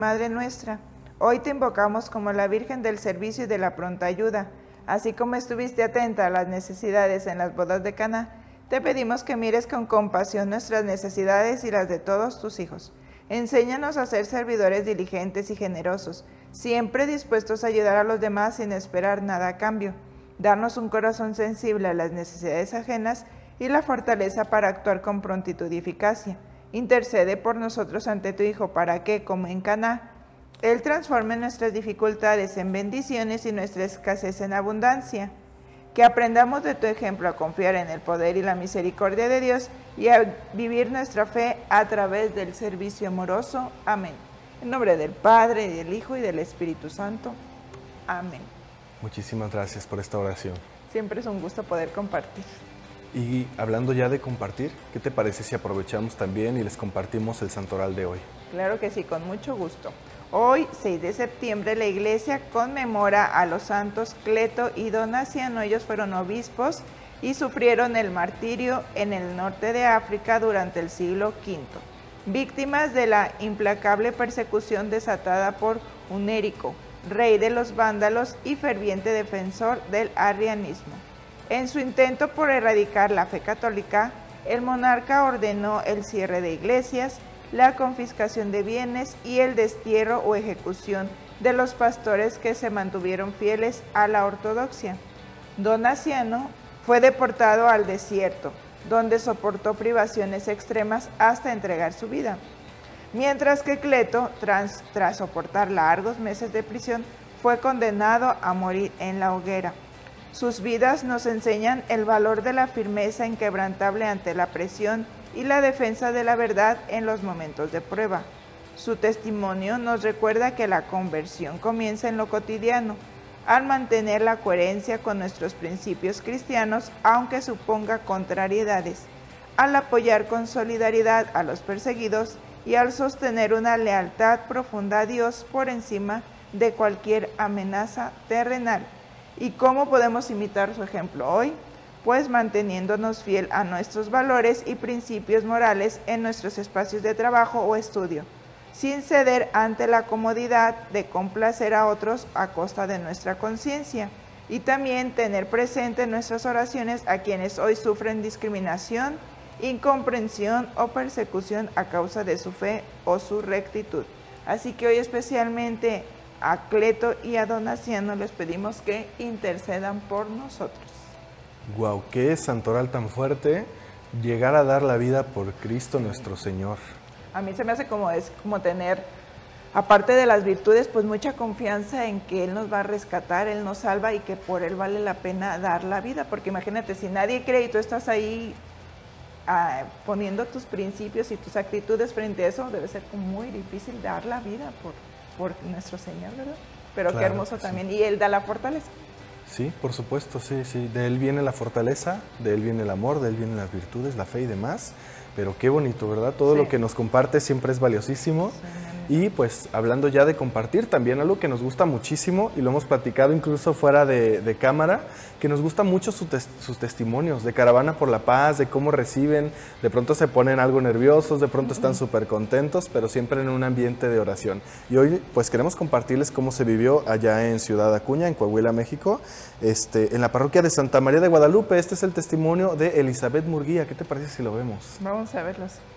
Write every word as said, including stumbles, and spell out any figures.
Madre nuestra, hoy te invocamos como la Virgen del Servicio y de la Pronta Ayuda. Así como estuviste atenta a las necesidades en las bodas de Caná, te pedimos que mires con compasión nuestras necesidades y las de todos tus hijos. Enséñanos a ser servidores diligentes y generosos, siempre dispuestos a ayudar a los demás sin esperar nada a cambio. Darnos un corazón sensible a las necesidades ajenas y la fortaleza para actuar con prontitud y eficacia. Intercede por nosotros ante tu Hijo para que, como en Caná, Él transforme nuestras dificultades en bendiciones y nuestra escasez en abundancia. Que aprendamos de tu ejemplo a confiar en el poder y la misericordia de Dios y a vivir nuestra fe a través del servicio amoroso. Amén. En nombre del Padre, y del Hijo y del Espíritu Santo. Amén. Muchísimas gracias por esta oración. Siempre es un gusto poder compartir. Y hablando ya de compartir, ¿qué te parece si aprovechamos también y les compartimos el santoral de hoy? Claro que sí, con mucho gusto. Hoy, seis de septiembre, la Iglesia conmemora a los santos Cleto y Donaciano. Ellos fueron obispos y sufrieron el martirio en el norte de África durante el siglo quinto, víctimas de la implacable persecución desatada por Hunérico, rey de los vándalos y ferviente defensor del arrianismo. En su intento por erradicar la fe católica, el monarca ordenó el cierre de iglesias, la confiscación de bienes y el destierro o ejecución de los pastores que se mantuvieron fieles a la ortodoxia. Donaciano fue deportado al desierto, donde soportó privaciones extremas hasta entregar su vida. Mientras que Cleto, tras, tras soportar largos meses de prisión, fue condenado a morir en la hoguera. Sus vidas nos enseñan el valor de la firmeza inquebrantable ante la presión y la defensa de la verdad en los momentos de prueba. Su testimonio nos recuerda que la conversión comienza en lo cotidiano, al mantener la coherencia con nuestros principios cristianos, aunque suponga contrariedades, al apoyar con solidaridad a los perseguidos y al sostener una lealtad profunda a Dios por encima de cualquier amenaza terrenal. ¿Y cómo podemos imitar su ejemplo hoy? Pues manteniéndonos fiel a nuestros valores y principios morales en nuestros espacios de trabajo o estudio, sin ceder ante la comodidad de complacer a otros a costa de nuestra conciencia, y también tener presente en nuestras oraciones a quienes hoy sufren discriminación, incomprensión o persecución a causa de su fe o su rectitud. Así que hoy especialmente a Cleto y a Donaciano les pedimos que intercedan por nosotros. Guau, qué santoral tan fuerte, llegar a dar la vida por Cristo nuestro Señor. A mí se me hace como es como tener, aparte de las virtudes, pues mucha confianza en que Él nos va a rescatar, Él nos salva y que por Él vale la pena dar la vida, porque imagínate, si nadie cree y tú estás ahí ah, poniendo tus principios y tus actitudes frente a eso, debe ser muy difícil dar la vida por, por nuestro Señor, ¿verdad? Pero claro, qué hermoso sí. también, y Él da la fortaleza. Sí, por supuesto, sí, sí. De Él viene la fortaleza, de Él viene el amor, de Él vienen las virtudes, la fe y demás. Pero qué bonito, ¿verdad? Todo sí. Lo que nos comparte siempre es valiosísimo. Sí. Y pues hablando ya de compartir, también algo que nos gusta muchísimo, y lo hemos platicado incluso fuera de, de cámara, que nos gusta mucho su tes, sus testimonios de Caravana por la Paz, de cómo reciben, de pronto se ponen algo nerviosos, de pronto están súper contentos, pero siempre en un ambiente de oración. Y hoy pues queremos compartirles cómo se vivió allá en Ciudad Acuña, en Coahuila, México, este, en la parroquia de Santa María de Guadalupe. Este es el testimonio de Elizabeth Murguía. ¿Qué te parece si lo vemos? Vamos a verlos.